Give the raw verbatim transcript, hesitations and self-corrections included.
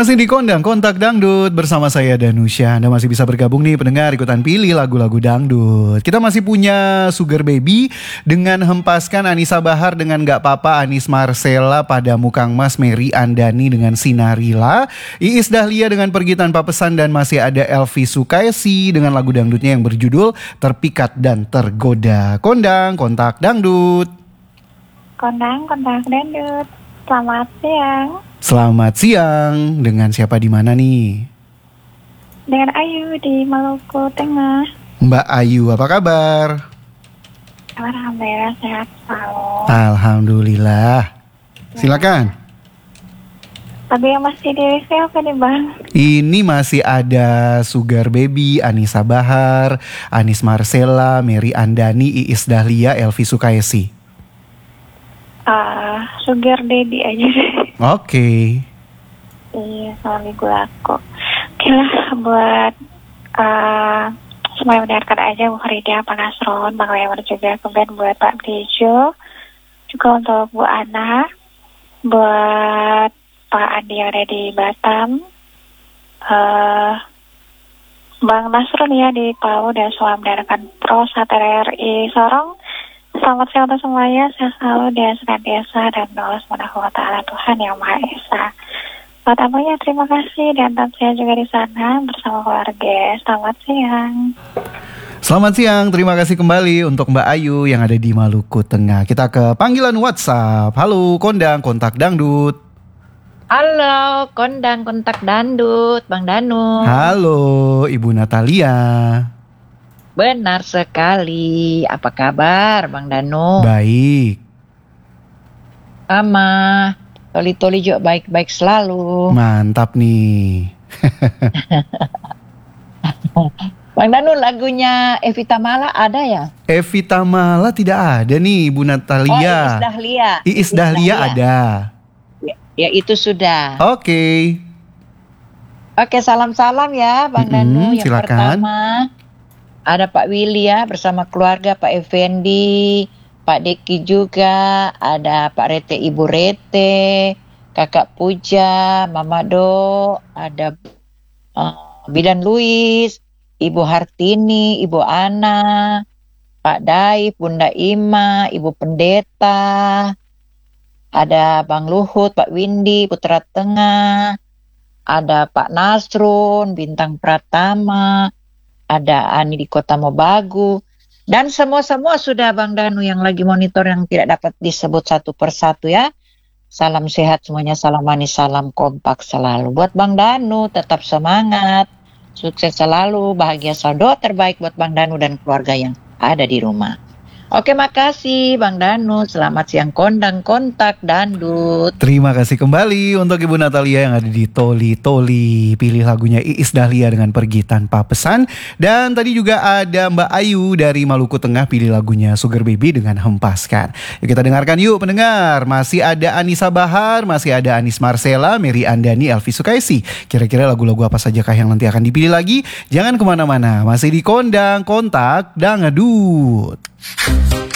Masih di Kondang Kontak Dangdut bersama saya Danusya. Anda masih bisa bergabung nih pendengar, ikutan pilih lagu-lagu dangdut. Kita masih punya Sugar Baby dengan Hempaskan, Anissa Bahar dengan Gak Papa, Anis Marcella, Padamu Kang Mas, Mary Andani dengan Sinarila, Iis Dahlia dengan Pergi Tanpa Pesan, dan masih ada Elvi Sukaisi dengan lagu dangdutnya yang berjudul Terpikat dan Tergoda. Kondang Kontak Dangdut. Kondang Kontak Dangdut. Selamat siang. Selamat siang. Dengan siapa di mana nih? Dengan Ayu di Maluku Tengah. Mbak Ayu, apa kabar? Alhamdulillah sehat selalu. Alhamdulillah. Silakan. Lagu yang masih di review apa nih Bang? Ini masih ada Sugar Baby, Anissa Bahar, Anis Marcella, Mary Andani, Iis Dahlia, Elvi Sukaisi. Uh, Sugar Daddy aja deh. Oke. Okay. Iya, sama minggu laku. Oke lah, buat uh, semua yang mendengarkan aja, Bu Farida, Pak Nasron, Bang Lewer juga, kemudian buat Pak Dejo, juga untuk Bu Ana, buat Pak Andi yang ada di Batam, uh, Bang Nasron ya di Palu, dan semua mendengarkan Pro Sat R R I Sorong. Selamat siang untuk semuanya, sehat selalu dan senantiasa, dan Allah subhanahu wa taala Tuhan yang Maha Esa. Buat tamunya terima kasih, dan tetap saya juga di sana bersama keluarga. Selamat siang. Selamat siang, terima kasih kembali untuk Mbak Ayu yang ada di Maluku Tengah. Kita ke panggilan WhatsApp. Halo Kondang Kontak Dangdut. Halo Kondang Kontak Dangdut, Bang Danu. Halo Ibu Natalia. Benar sekali. Apa kabar Bang Danu? Baik. Sama Toli-toli juga baik-baik selalu. Mantap nih. Bang Danu, lagunya Evita Mala ada ya? Evita Mala tidak ada nih Ibu Natalia. Oh, Iis Dahlia. Iis, Iis Dahlia, Dahlia ada. Ya, ya itu sudah. Oke. Okay. Oke, salam-salam ya Bang mm-hmm, Danu. Yang silakan. Pertama ada Pak Willy ya bersama keluarga, Pak Effendi, Pak Deki juga, ada Pak Rete, Ibu Rete, Kakak Puja, Mama Do, ada uh, Bidan Luis, Ibu Hartini, Ibu Ana, Pak Daif, Bunda Ima, Ibu Pendeta, ada Bang Luhut, Pak Windy, Putra Tengah, ada Pak Nasrun, Bintang Pratama, ada Ani di Kota Mobagu, dan semua-semua sudah Bang Danu yang lagi monitor yang tidak dapat disebut satu persatu ya. Salam sehat semuanya, salam manis, salam kompak selalu. Buat Bang Danu, tetap semangat, sukses selalu, bahagia selalu, doa terbaik buat Bang Danu dan keluarga yang ada di rumah. Oke, makasih Bang Danu. Selamat siang Kondang Kontak Dangdut. Terima kasih kembali untuk Ibu Natalia yang ada di Toli-toli. Pilih lagunya Iis Dahlia dengan Pergi Tanpa Pesan. Dan tadi juga ada Mbak Ayu dari Maluku Tengah, pilih lagunya Sugar Baby dengan Hempaskan. Yuk kita dengarkan yuk pendengar. Masih ada Anissa Bahar, masih ada Anis Marcella, Mary Andani, Elvi Sukaisi. Kira-kira lagu-lagu apa sajakah yang nanti akan dipilih lagi? Jangan kemana-mana, masih di Kondang Kontak Dangdut.